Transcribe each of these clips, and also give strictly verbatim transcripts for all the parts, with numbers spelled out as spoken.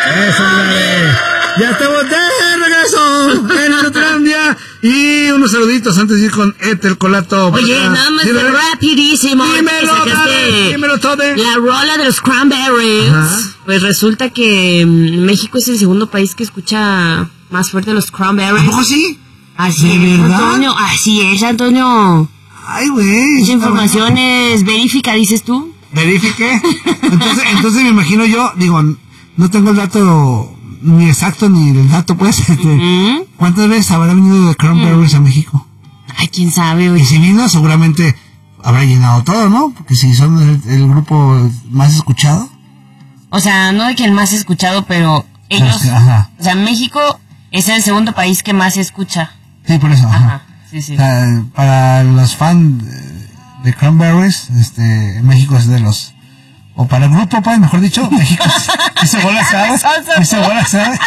Eso, dale. Ya estamos de regreso en Nutlandia. Y unos saluditos antes de ir con Ethel Colato. Oye, nada más de rapidísimo. Dímelo, dale, dímelo todo. La rola de los Cranberries. Ajá. Pues resulta que México es el segundo país que escucha más fuerte los Cranberries. ¿Cómo sí? Así es, Antonio. Así es, Antonio. Ay, güey. Esa información es verífica, dices tú. ¿Verifique? Entonces, entonces me imagino yo, digo, no tengo el dato ni exacto ni el dato, pues. Este, ¿Mm? ¿Cuántas veces habrá venido de Cranberries ¿Mm? a México? Ay, quién sabe, güey. Y si vino, seguramente habrá llenado todo, ¿no? Porque si son el, el grupo más escuchado. O sea, no de que el más escuchado, pero ellos... Pero, ajá. O sea, México es el segundo país que más se escucha. Sí, por eso. Ajá. Ajá. Sí, sí. O sea, para los fans de Cranberries, este, México es de los... O para el grupo, pues, mejor dicho, México es de bola, ¿sabes? Es de bola, ¿sabes?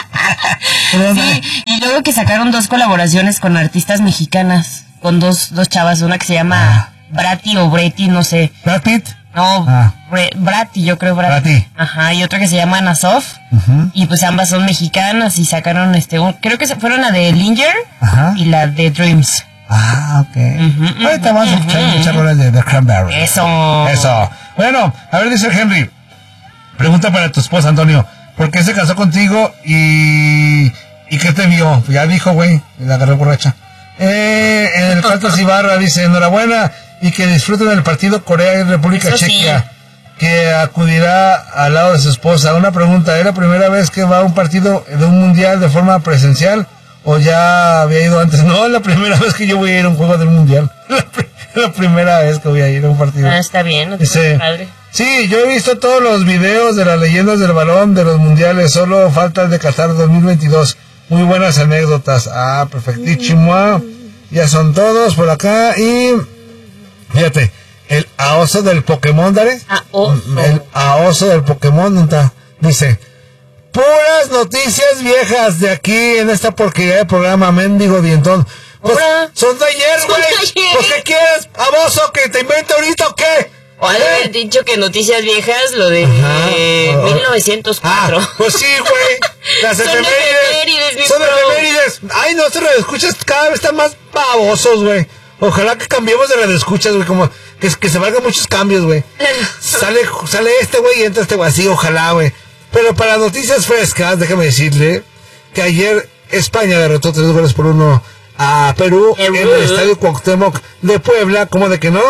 Sí, y luego que sacaron dos colaboraciones con artistas mexicanas, con dos, dos chavas, una que se llama ah. Brati o Breti, no sé. ¿Brad Pitt? No, ah. Bre- Brati, yo creo Brati. Brati. Ajá, y otra que se llama Ana Sof. Uh-huh. Y pues ambas son mexicanas y sacaron este, un, creo que fueron la de Linger uh-huh. y la de Dreams. Ah, ok. Uh-huh, ahorita vamos uh-huh. a escuchar muchas rolas de The Cranberries. Eso. Eso. Bueno, a ver, dice Henry. Pregunta para tu esposa, Antonio. ¿Por qué se casó contigo y... ¿Y qué te vio? Ya dijo, güey. La agarró borracha. Eh, en el Fantasy Barra dice, enhorabuena y que disfruten del partido Corea y República Eso Checa. Sí. Que acudirá al lado de su esposa. Una pregunta, ¿es la primera vez que va a un partido de un mundial de forma presencial? ¿O ya había ido antes? No, es la primera vez que yo voy a ir a un juego del mundial. La, pr- la primera vez que voy a ir a un partido. Ah, está bien. No Dice, padre. Sí, yo he visto todos los videos de las leyendas del balón de los mundiales. Solo falta el de Qatar dos mil veintidós. Muy buenas anécdotas. Ah, perfectísimo. Mm. Ya son todos por acá. Y fíjate, el aoso del Pokémon, ¿dale? Aoso. El aoso del Pokémon, ¿no? Dice... Puras noticias viejas de aquí en esta porquería de programa, mendigo dientón. Pues, son de ayer, güey. Pues, ¿qué quieres? ¿Aboso que te invente ahorita o qué? O han ¿Eh? dicho que noticias viejas, lo de eh, oh, mil novecientos cuatro. Ah, pues sí, güey. Las efemérides. Son efemérides. Ay, no, estos radioescuchas cada vez están más babosos, güey. Ojalá que cambiemos de radioescuchas, güey. Como que, que se valgan muchos cambios, güey. Sale, sale este, güey, y entra este, güey. Así, ojalá, güey. Pero para noticias frescas, déjame decirle que ayer España derrotó tres goles por uno a Perú en el Estadio Cuauhtémoc de Puebla, ¿cómo de que no?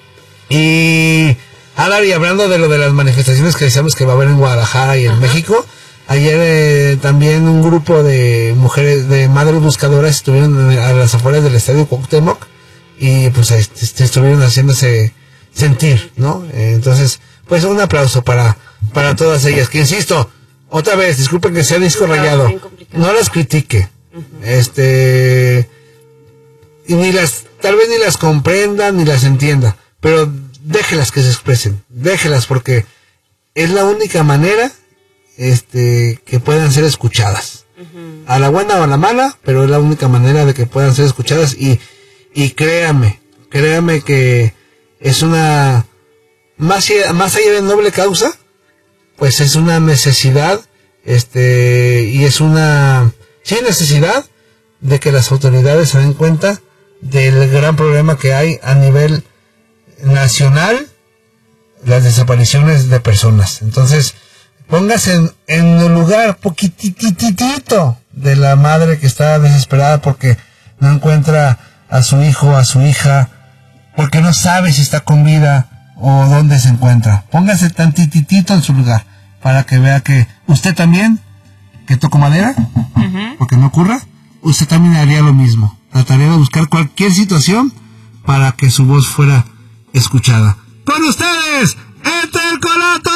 Y hablar y hablando de lo de las manifestaciones que decíamos que va a haber en Guadalajara y en Ajá. México, ayer eh, también un grupo de mujeres, de madres buscadoras estuvieron a las afueras del Estadio Cuauhtémoc y pues este, estuvieron haciéndose sentir, ¿no? Eh, entonces, pues un aplauso para para todas ellas, que insisto, otra vez, disculpen que sea disco rayado, no las critique, uh-huh. este, y ni las, tal vez ni las comprendan, ni las entienda, pero déjelas que se expresen, déjelas porque es la única manera, este, que puedan ser escuchadas, uh-huh. a la buena o a la mala, pero es la única manera de que puedan ser escuchadas y, y créame, créame que es una, más, más allá de noble causa, pues es una necesidad, este, y es una, sí, necesidad de que las autoridades se den cuenta del gran problema que hay a nivel nacional, las desapariciones de personas. Entonces, póngase en, en el lugar poquitititito de la madre que está desesperada porque no encuentra a su hijo, a su hija, porque no sabe si está con vida o dónde se encuentra. Póngase tantititito en su lugar para que vea que usted también, que toco madera, uh-huh. porque no ocurra, usted también haría lo mismo. Trataría de buscar cualquier situación para que su voz fuera escuchada. ¡Con ustedes, Ethel Colato!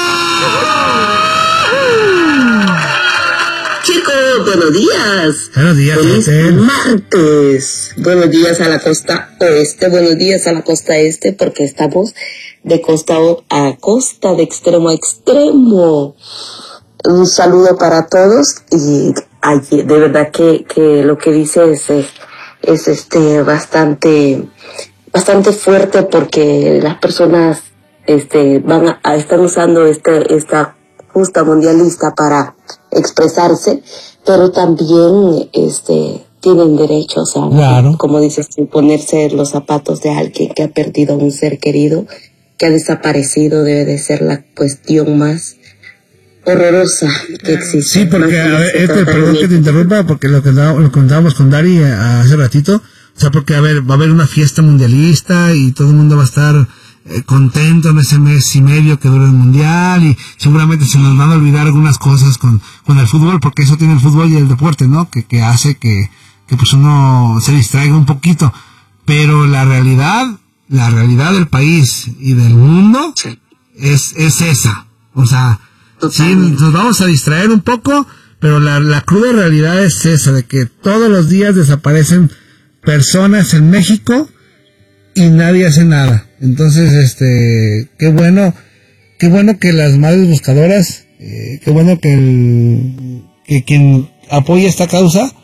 Chicos, buenos días. Buenos días, Feliz Ethel. martes. Buenos días a la costa oeste, buenos días a la costa este, porque estamos de costa a costa, de extremo a extremo. Un saludo para todos y ay, de verdad que, que lo que dice es, es este bastante, bastante fuerte porque las personas este van a, a estar usando este, esta justa mundialista para expresarse, pero también este tienen derecho, o sea, claro, como dices, ponerse los zapatos de alguien que ha perdido a un ser querido, que ha desaparecido, debe de ser la cuestión más horrorosa que existe. Sí, porque, a ver, este, perdón que te interrumpa, porque lo que lo contábamos con Dari hace ratito, o sea, porque, a ver, va a haber una fiesta mundialista y todo el mundo va a estar eh, contento en ese mes y medio que dura el mundial, y seguramente se nos van a olvidar algunas cosas con, con el fútbol, porque eso tiene el fútbol y el deporte, ¿no? Que, que hace que, que pues uno se distraiga un poquito. Pero la realidad, la realidad del país y del mundo sí. es, es esa. O sea, totalmente. Sí, nos vamos a distraer un poco, pero la, la cruda realidad es esa, de que todos los días desaparecen personas en México y nadie hace nada. Entonces, este, qué bueno, qué bueno que las madres buscadoras, eh, qué bueno que el, que quien apoya esta causa,